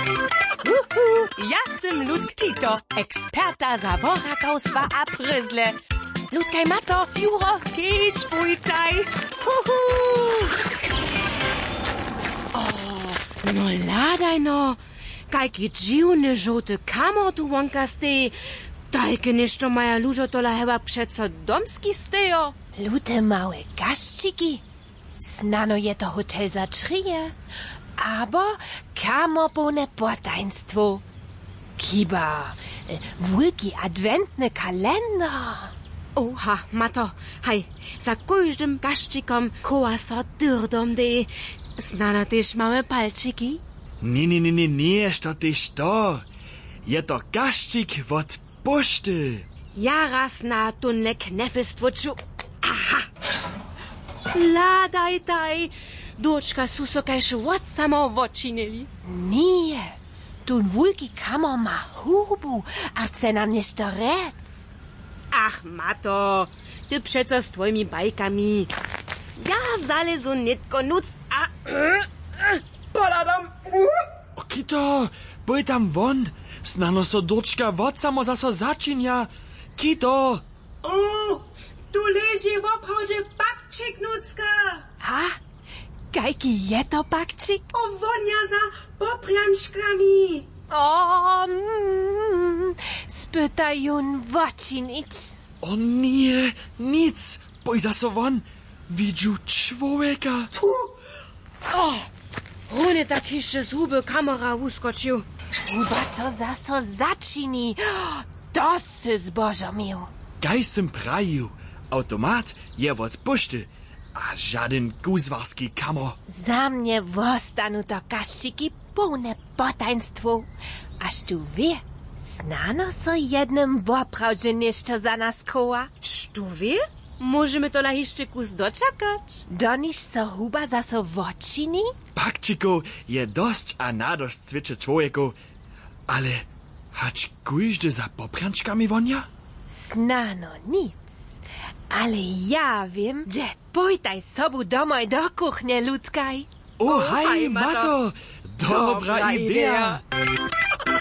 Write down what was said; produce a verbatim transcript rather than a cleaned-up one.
Uhu, ja sam Ludk Kito, eksperta za borakowstwa a pryzle. Ludkaj Mato, Juro, kić bujtaj. Uhu. O, no ladaj no. Kajki dziwny żółty kamor tu wonka stej. Tajke nešto maja lużo tola chyba przeco domski stejo. Lute małe gaszczyki. Znano je to hotel za trije. Abo kamorpone potaństwo. Kiba, wielki adwentny kalender. Oha, Mato, hej, za każdym gaszczykom koła so dyrdom de. Znano też małe palczyki? Nie, nie, nie, nie, nie, što tyś to. Je to gaszczyk od pošty. Ja raz na tunle knefestwo czu. Aha! Ladaj taj! Doczka susokajsze od samo wočinili. Nie, tun wielki kamor ma hubu, a chce nam nešto rec. Ach, Mato, ty przeco z twoimi bajkami. Ja zalezu nitko nuc, a... Poladam! O, Kito, boj tam won. Znano so dočka od samo zaso začinia. Kito! O, tu leży w obchodzie bakczyk nucka. A, kajki je to bakczyk? O, wonia za poprianczkami. O, mm, spytaj jun wočinic. O nie, nic. Boj zaso won. Widzu człowieka. O, Rune tak jeszcze z huby kamera uskoczył. Huba so zaso začini. To sy zbožomil. Gaj sem praju. Automat je od pošty. A žaden guzvarski kamor. Za mnie wostanu to gaszczyki pełne potaństwo. Aż tu wie, znano so jednym woprawdzie nešto za nas koła. Što wie? Możemy to na jeszcze kus doczekać. Doniż so huba zaso wočini? Bakčiko je dość a nadość cviče człowieku. Ale hać kujždy za poprančkami wonia? Znano nic. Ale ja wiem, że pójtaj sobu domoj do kuchnie ludzkaj. O, O, hej, hej, Mato. Mato! Dobra, Dobra idea. idea.